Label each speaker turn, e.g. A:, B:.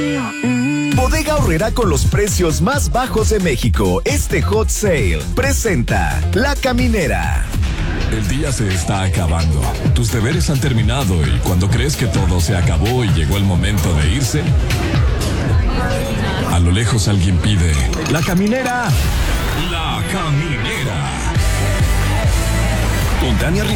A: Bodega Aurrera con los precios más bajos de México. Este Hot Sale presenta La Caminera.
B: El día se está acabando. Tus deberes han terminado y cuando crees que todo se acabó y llegó el momento de irse, a lo lejos alguien pide: ¡La Caminera! ¡La Caminera! Con Tania